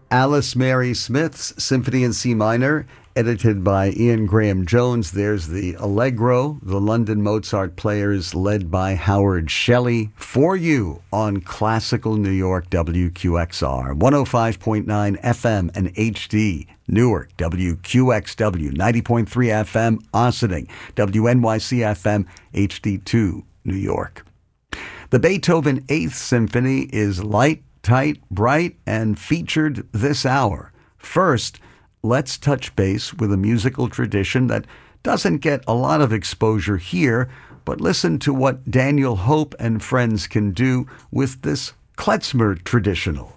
Alice Mary Smith's Symphony in C minor, edited by Ian Graham Jones. There's the Allegro, the London Mozart Players, led by Howard Shelley, for you on Classical New York WQXR, 105.9 FM and HD, Newark, WQXW, 90.3 FM, Ossining, WNYC FM, HD2, New York. The Beethoven 8th Symphony is light, tight, bright, and featured this hour. First, let's touch base with a musical tradition that doesn't get a lot of exposure here, but listen to what Daniel Hope and friends can do with this klezmer traditional.